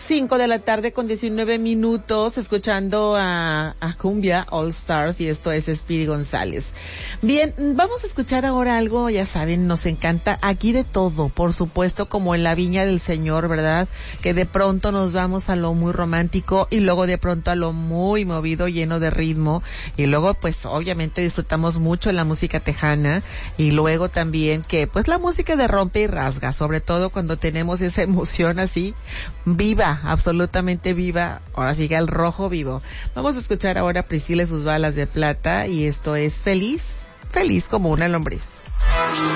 5 de la tarde con 19 minutos, escuchando a Cumbia All Stars, y esto es Speedy González. Bien, vamos a escuchar ahora algo, ya saben, nos encanta aquí de todo, por supuesto, como en la viña del Señor, ¿verdad? Que de pronto nos vamos a lo muy romántico y luego de pronto a lo muy movido, lleno de ritmo, y luego pues obviamente disfrutamos mucho la música tejana, y luego también que pues la música de rompe y rasga, sobre todo cuando tenemos esa emoción así viva, absolutamente viva. Ahora sigue el rojo vivo. Vamos a escuchar ahora a Priscila y sus balas de plata, y esto es Feliz, feliz como una lombriz.